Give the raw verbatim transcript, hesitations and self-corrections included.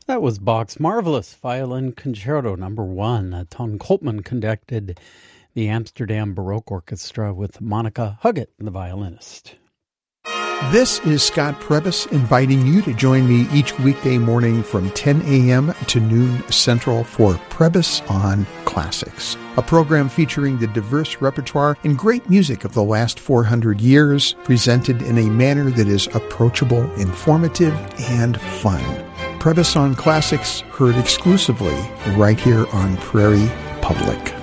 That was Bach's marvelous Violin Concerto Number One. Uh, Ton Coltman conducted the Amsterdam Baroque Orchestra with Monica Huggett, the violinist. This is Scott Prebys inviting you to join me each weekday morning from ten a.m. to noon Central for Prebys on Classics, a program featuring the diverse repertoire and great music of the last four hundred years, presented in a manner that is approachable, informative, and fun. Prebys on Classics, heard exclusively right here on Prairie Public.